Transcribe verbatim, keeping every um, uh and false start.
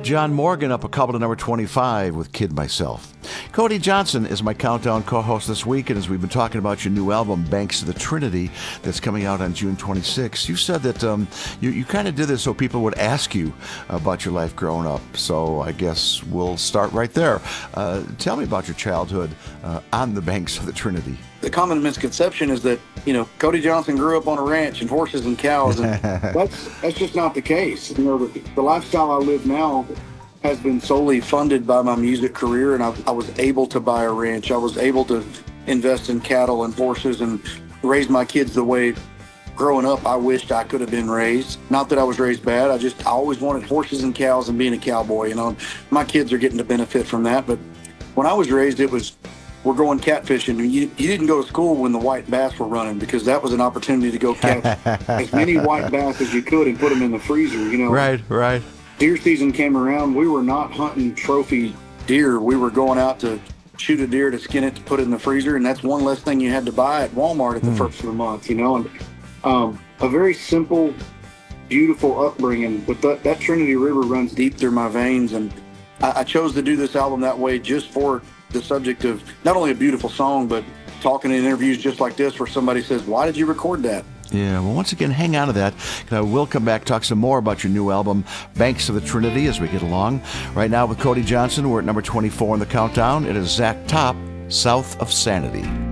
John Morgan up a couple to number twenty-five with Kid Myself. Cody Johnson is my Countdown co-host this week, and as we've been talking about your new album, Banks of the Trinity, that's coming out on June twenty-sixth, you said that um, you, you kind of did this so people would ask you about your life growing up. So I guess we'll start right there. Uh, tell me about your childhood uh, on the Banks of the Trinity. The common misconception is that, you know, Cody Johnson grew up on a ranch and horses and cows, and that's that's just not the case. You know, the, the lifestyle I live now has been solely funded by my music career, and I, I was able to buy a ranch. I was able to invest in cattle and horses and raise my kids the way growing up I wished I could have been raised. Not that I was raised bad. I just I always wanted horses and cows and being a cowboy. You know, my kids are getting to benefit from that. But when I was raised, it was we're going catfishing. You, you didn't go to school when the white bass were running, because that was an opportunity to go catch as many white bass as you could and put them in the freezer. You know, right, right. Deer season came around. We were not hunting trophy deer. We were going out to shoot a deer, to skin it, to put it in the freezer, and that's one less thing you had to buy at Walmart at the mm. first of the month. You know, and um, a very simple, beautiful upbringing. But that, that Trinity River runs deep through my veins, and I, I chose to do this album that way, just for the subject of not only a beautiful song, but talking in interviews just like this, where somebody says, "Why did you record that?" Yeah, well, once again, hang on to that. I will come back, talk some more about your new album, Banks of the Trinity, as we get along. Right now with Cody Johnson, we're at number twenty-four in the countdown. It is Zach Top, South of Sanity.